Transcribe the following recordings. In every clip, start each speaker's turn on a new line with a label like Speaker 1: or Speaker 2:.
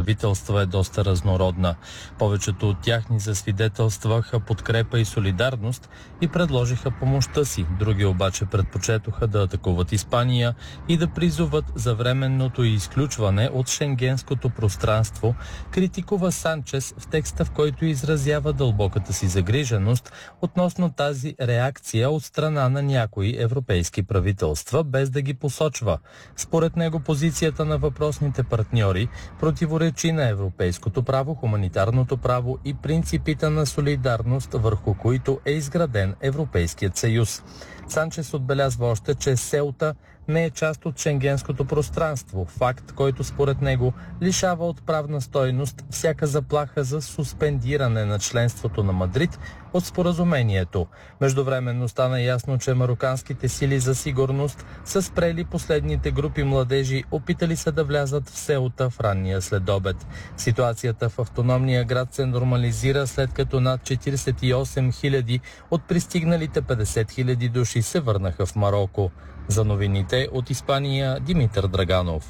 Speaker 1: правителства е доста разнородна. Повечето от тях ни засвидетелстваха подкрепа и солидарност и предложиха помощта си. Други обаче предпочетоха да атакуват Испания и да призоват за временното изключване от шенгенското пространство, критикува Санчес в текста, в който изразява дълбоката си загриженост относно тази реакция от страна на някои европейски правителства, без да ги посочва. Според него позицията на въпросните партньори противоречи на европейското право, хуманитарното право и принципите на солидарност, върху които е изграден Европейският съюз. Санчес отбелязва още, че Сеута не е част от шенгенското пространство, факт, който според него лишава от правна стойност всяка заплаха за суспендиране на членството на Мадрид от споразумението. Междувременно стана ясно, че мароканските сили за сигурност са спрели последните групи младежи, опитали се да влязат в Сеута в ранния следобед. Ситуацията в автономния град се нормализира, след като над 48 000 от пристигналите 50 000 души се върнаха в Мароко. За новините от Испания, Димитър Драганов.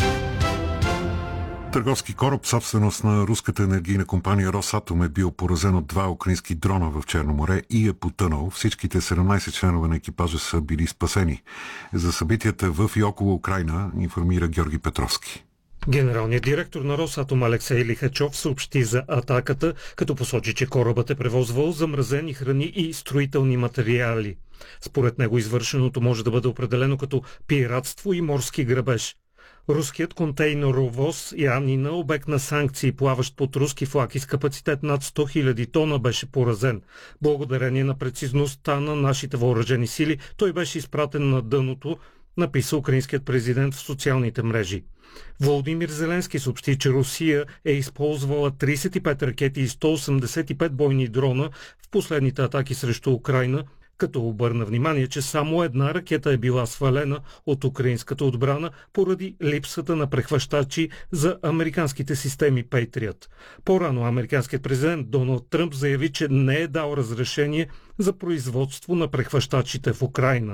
Speaker 2: Търговски кораб, собственост на руската енергийна компания Росатом, е бил поразен от 2 украински дрона в Черно море и е потънал. Всичките 17 членове на екипажа са били спасени. За събитията в и около Украйна информира Георги Петровски.
Speaker 3: Генералният директор на Росатом Алексей Лихачов съобщи за атаката, като посочи, че корабът е превозвал замразени храни и строителни материали. Според него извършеното може да бъде определено като пиратство и морски грабеж. Руският контейнеровоз Янина, обект на санкции, плаващ под руски флаг и с капацитет над 100 000 тона, беше поразен. Благодарение на прецизността на нашите въоръжени сили, той беше изпратен на дъното, написа украинският президент в социалните мрежи. Володимир Зеленски съобщи, че Русия е използвала 35 ракети и 185 бойни дрона в последните атаки срещу Украйна, като обърна внимание, че само една ракета е била свалена от украинската отбрана поради липсата на прехващачи за американските системи Patriot. По-рано американският президент Доналд Тръмп заяви, че не е дал разрешение за производство на прехващачите в Украйна.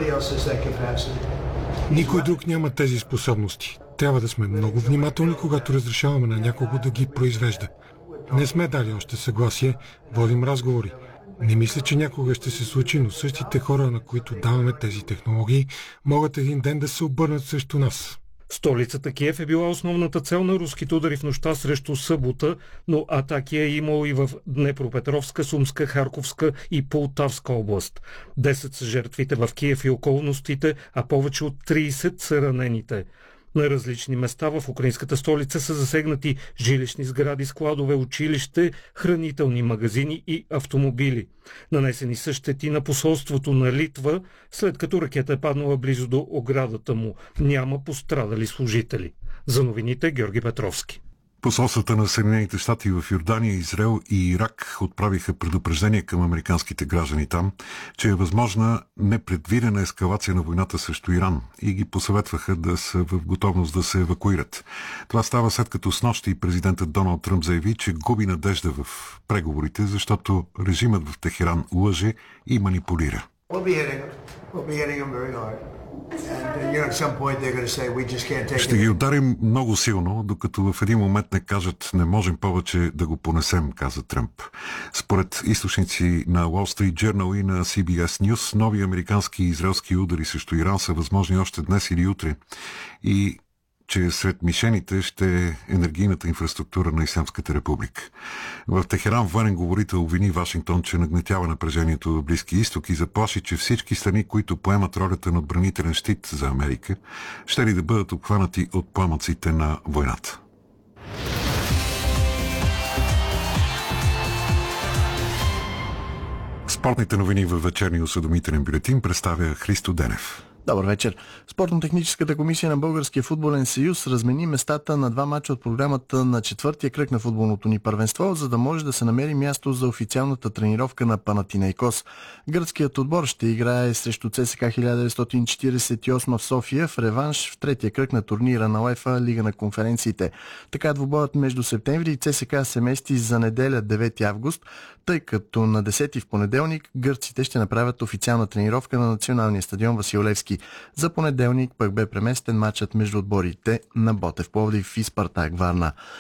Speaker 4: Никой друг няма тези способности. Трябва да сме много внимателни, когато разрешаваме на някого да ги произвежда. Не сме дали още съгласие, водим разговори. Не мисля, че някога ще се случи, но същите хора, на които даваме тези технологии, могат един ден да се обърнат срещу нас.
Speaker 3: Столицата Киев е била основната цел на руските удари в нощта срещу събота, но атаки е имало и в Днепропетровска, Сумска, Харковска и Полтавска област. 10 са жертвите в Киев и околностите, а повече от 30 са ранените. На различни места в украинската столица са засегнати жилищни сгради, складове, училище, хранителни магазини и автомобили. Нанесени са щети на посолството на Литва, след като ракета е паднала близо до оградата му. Няма пострадали служители. За новините Георги Петровски.
Speaker 2: Посолствата на Съединените щати в Йордания, Израел и Ирак отправиха предупреждение към американските граждани там, че е възможна непредвидена ескалация на войната срещу Иран и ги посъветваха да са в готовност да се евакуират. Това става след като снощи президентът Доналд Тръмп заяви, че губи надежда в преговорите, защото режимът в Техеран лъже и манипулира. Ще ги ударим много силно, докато в един момент не кажат не можем повече да го понесем, каза Тръмп. Според източници на Wall Street Journal и на CBS News, нови американски и израелски удари срещу Иран са възможни още днес или утре и че сред мишените ще е енергийната инфраструктура на Ислямската република. В Техеран военен говорител обвини Вашингтон, че нагнетява напрежението в Близкия изток и заплаши, че всички страни, които поемат ролята на отбранителен щит за Америка, ще ли да бъдат обхванати от пламъците на войната. Спортните новини във вечерния осведомителен бюлетин представя Христо Денев.
Speaker 5: Добър вечер. Спортно-техническата комисия на Българския футболен съюз размени местата на 2 мача от програмата на 4-тия кръг на футболното ни първенство, за да може да се намери място за официалната тренировка на Панатинейкос. Гръцкият отбор ще играе срещу ЦСКА 1948 в София в реванш в 3-тия кръг на турнира на УЕФА Лига на конференциите. Така двубоят между Септември и ЦСКА се мести за неделя 9 август, тъй като на 10 в понеделник гърците ще направят официална тренировка на националния стадион Васил Левски. За понеделник пък бе преместен матчът между отборите на Ботев Пловдив и Спартак Варна.